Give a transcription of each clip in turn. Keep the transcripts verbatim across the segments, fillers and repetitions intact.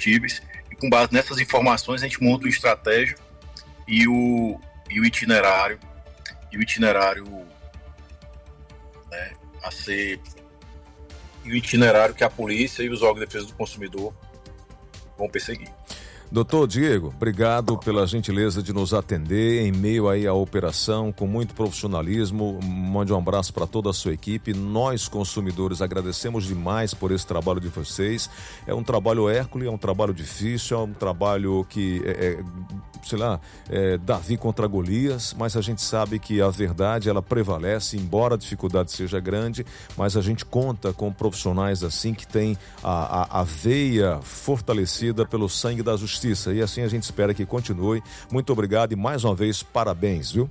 combustíveis, e com base nessas informações a gente monta uma estratégia e o, e o itinerário, e o itinerário né, a ser, e o itinerário que a polícia e os órgãos de defesa do consumidor vão perseguir. Doutor Diego, obrigado pela gentileza de nos atender em meio aí à operação, com muito profissionalismo. Mande um abraço para toda a sua equipe. Nós, consumidores, agradecemos demais por esse trabalho de vocês. É um trabalho hércules, é um trabalho difícil, é um trabalho que, é, é, sei lá, é Davi contra Golias, mas a gente sabe que a verdade, ela prevalece, embora a dificuldade seja grande, mas a gente conta com profissionais assim que têm a, a, a veia fortalecida pelo sangue da justiça. E assim a gente espera que continue. Muito obrigado e mais uma vez parabéns, viu?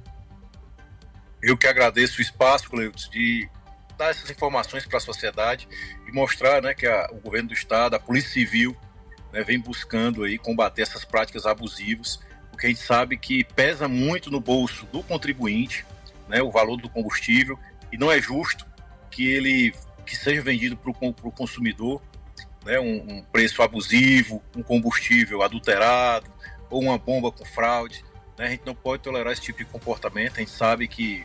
Eu que agradeço o espaço, Cleutis, de dar essas informações para a sociedade e mostrar, né, que a, o governo do estado, a Polícia Civil, né, vem buscando aí combater essas práticas abusivas, porque a gente sabe que pesa muito no bolso do contribuinte, né, o valor do combustível, e não é justo que ele que seja vendido para o consumidor, né, um, um preço abusivo, um combustível adulterado ou uma bomba com fraude, né? A gente não pode tolerar esse tipo de comportamento. A gente sabe que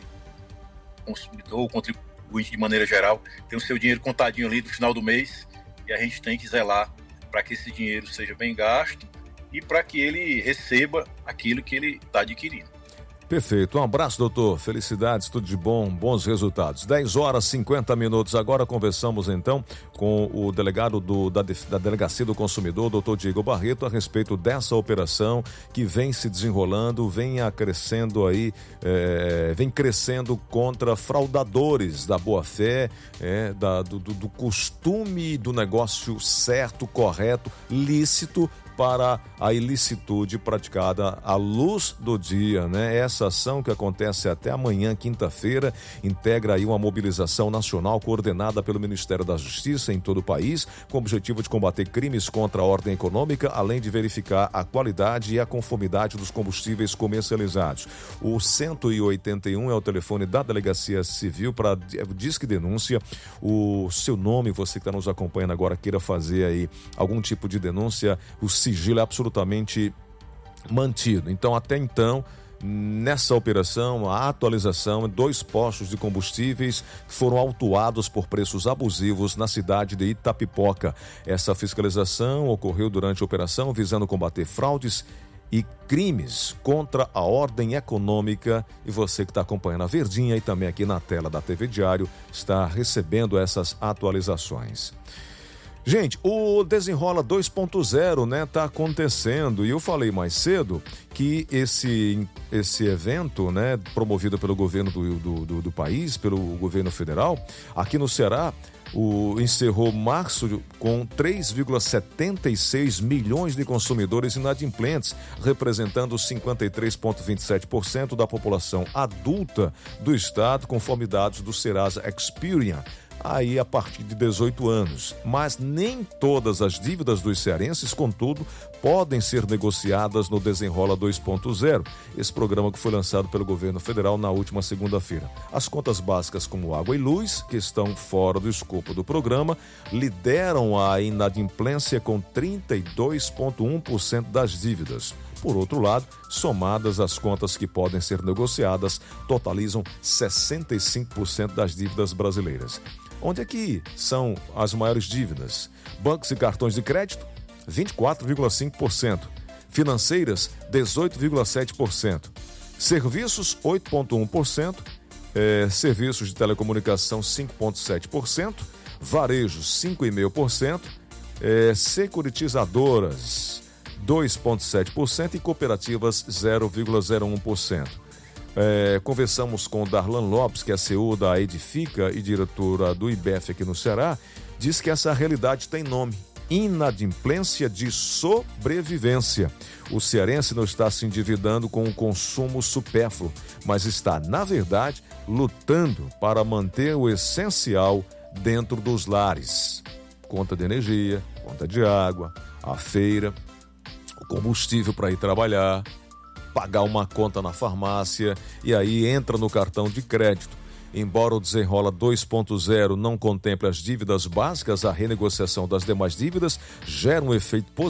o consumidor, o contribuinte de maneira geral, tem o seu dinheiro contadinho ali no final do mês e a gente tem que zelar para que esse dinheiro seja bem gasto e para que ele receba aquilo que ele está adquirindo. Perfeito, um abraço, doutor, felicidades, tudo de bom, bons resultados. dez horas e cinquenta minutos, agora conversamos então com o delegado do, da, da Delegacia do Consumidor, doutor Diego Barreto, a respeito dessa operação que vem se desenrolando, vem crescendo aí, é, vem crescendo contra fraudadores da boa-fé, é, da, do, do costume do negócio certo, correto, lícito, para a ilicitude praticada à luz do dia, né? Essa ação que acontece até amanhã, quinta-feira, integra aí uma mobilização nacional coordenada pelo Ministério da Justiça em todo o país, com o objetivo de combater crimes contra a ordem econômica, além de verificar a qualidade e a conformidade dos combustíveis comercializados. O cento e oitenta e um é o telefone da Delegacia Civil para Disque Denúncia. O seu nome, você que está nos acompanhando agora, queira fazer aí algum tipo de denúncia, o sigilo é absolutamente mantido. Então, até então, nessa operação, a atualização, dois postos de combustíveis foram autuados por preços abusivos na cidade de Itapipoca. Essa fiscalização ocorreu durante a operação visando combater fraudes e crimes contra a ordem econômica, e você que está acompanhando a Verdinha e também aqui na tela da T V Diário está recebendo essas atualizações. Gente, o Desenrola dois ponto zero, né, tá acontecendo, e eu falei mais cedo que esse, esse evento, né, promovido pelo governo do, do, do, do país, pelo governo federal, aqui no Ceará, o, encerrou março com três vírgula setenta e seis milhões de consumidores inadimplentes, representando cinquenta e três vírgula vinte e sete por cento da população adulta do estado, conforme dados do Serasa Experian, aí a partir de dezoito anos. Mas nem todas as dívidas dos cearenses, contudo, podem ser negociadas no Desenrola dois ponto zero, esse programa que foi lançado pelo governo federal na última segunda-feira. As contas básicas como água e luz, que estão fora do escopo do programa, lideram a inadimplência com trinta e dois vírgula um por cento das dívidas. Por outro lado, somadas as contas que podem ser negociadas, totalizam sessenta e cinco por cento das dívidas brasileiras. Onde é que são as maiores dívidas? Bancos e cartões de crédito, vinte e quatro vírgula cinco por cento. Financeiras, dezoito vírgula sete por cento. Serviços, oito vírgula um por cento. É, serviços de telecomunicação, cinco vírgula sete por cento. Varejos, cinco vírgula cinco por cento. É, securitizadoras, dois vírgula sete por cento. E cooperativas, zero vírgula zero um por cento. É, conversamos com Darlan Lopes, que é C E O da Edifica e diretora do I B E F aqui no Ceará, diz que essa realidade tem nome: inadimplência de sobrevivência. O cearense não está se endividando com o consumo supérfluo, mas está, na verdade, lutando para manter o essencial dentro dos lares. Conta de energia, conta de água, a feira, o combustível para ir trabalhar, pagar uma conta na farmácia, e aí entra no cartão de crédito. Embora o Desenrola dois ponto zero não contemple as dívidas básicas, a renegociação das demais dívidas gera um efeito positivo